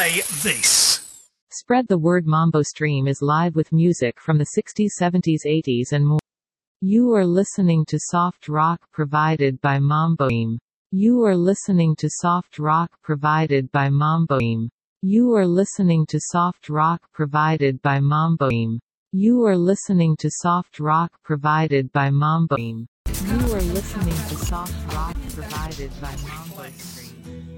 play this. Spread the word. Mambo Stream is live with music from the 60s, 70s, 80s and more. You are listening to soft rock provided by Mambo Stream. You are listening to soft rock provided by Mambo Stream. You are listening to soft rock provided by Mambo Stream. You are listening to soft rock provided by Mambo Stream. You are listening to soft rock provided by Mambo Stream.